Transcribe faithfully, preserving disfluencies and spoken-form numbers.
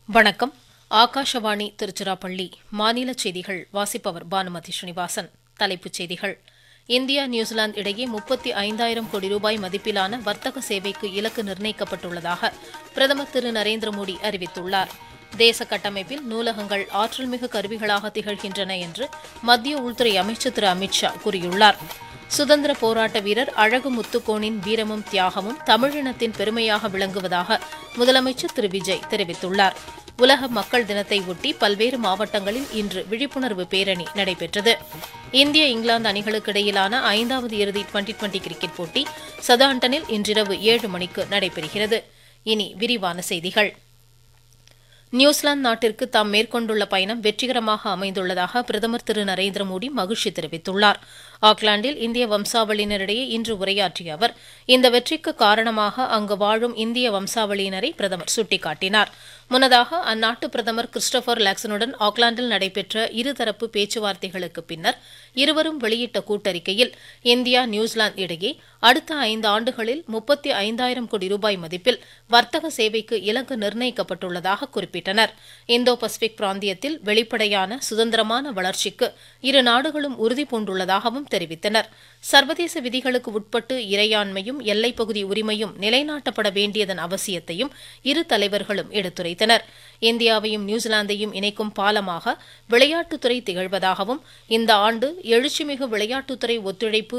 வணக்கம். ஆகாஷவாணி திருச்சிராப்பள்ளி. மாநில செய்திகள் வாசிப்பவர் பானுமதி ஸ்ரீனிவாசன். தலைப்புச் செய்திகள். இந்தியா நியூசிலாந்து இடையே முப்பத்தி ஐந்தாயிரம் கோடி ரூபாய் மதிப்பிலான வர்த்தக சேவைக்கு இலக்கு நிர்ணயிக்கப்பட்டுள்ளதாக பிரதமர் திரு நரேந்திர மோடி அறிவித்துள்ளார். தேச கட்டமைப்பில் நூலகங்கள் ஆற்றல்மிகு கருவிகளாக திகழ்கின்றன என்று மத்திய உள்துறை அமைச்சர் திரு அமித் ஷா கூறியுள்ளார். சுதந்திர போராட்ட வீரர் அழகு முத்துக்கோனின் வீரமும் தியாகமும் தமிழினத்தின் பெருமையாக விளங்குவதாக முதலமைச்சர் திரு விஜய் தெரிவித்துள்ளார். உலக மக்கள் தினத்தை ஒட்டி பல்வேறு மாவட்டங்களில் இன்று விழிப்புணர்வு பேரணி நடைபெற்றது. இந்திய இங்கிலாந்து அணிகளுக்கு இடையிலான ஐந்தாவது இறுதி டுவெண்டி டுவெண்டி கிரிக்கெட் போட்டி சதாம்டனில் இன்றிரவு ஏழு மணிக்கு நடைபெறுகிறது. இனி விரிவான செய்திகள். நியூசிலாந்து நாட்டிற்கு தாம் மேற்கொண்டுள்ள பயணம் வெற்றிகரமாக அமைந்துள்ளதாக பிரதமர் திரு நரேந்திர மோடி மகிழ்ச்சி தெரிவித்துள்ளார். ஆக்லாந்தில் இந்திய வம்சாவளியினரிடையே இன்று உரையாற்றிய அவர் இந்த வெற்றிக்கு காரணமாக அங்கு வாழும் இந்திய வம்சாவளியினரை பிரதமர் சுட்டிக்காட்டினார். முன்னதாக அந்நாட்டு பிரதமர் கிறிஸ்டோபர் லாக்சனுடன் ஆக்லாந்தில் நடைபெற்ற இருதரப்பு பேச்சுவார்த்தைகளுக்கு பின்னர் இருவரும் வெளியிட்ட கூட்டறிக்கையில் இந்தியா நியூசிலாந்து இடையே அடுத்த ஐந்து ஆண்டுகளில் முப்பத்தி ஐந்தாயிரம் கோடி ரூபாய் மதிப்பில் வர்த்தக சேவைக்கு இலக்கு நிர்ணயிக்கப்பட்டுள்ளதாக குறிப்பிட்டனர். இந்தோ பசிபிக் பிராந்தியத்தில் வெளிப்படையான சுதந்திரமான வளர்ச்சிக்கு இரு நாடுகளும் உறுதிபூண்டுள்ளதாகவும் தெரிவித்தனர். சர்வதேச விதிகளுக்கு உட்பட்டு இறையாண்மையும் எல்லைப்பகுதி உரிமையும் நிலைநாட்டப்பட வேண்டியதன் அவசியத்தையும் இரு தலைவர்களும் எடுத்துரைத்தனர். இந்தியாவையும் நியூசிலாந்தையும் இணைக்கும் பாலமாக விளையாட்டுத்துறை திகழ்வதாகவும் இந்த ஆண்டு எழுச்சிமிகு விளையாட்டுத்துறை ஒத்துழைப்பு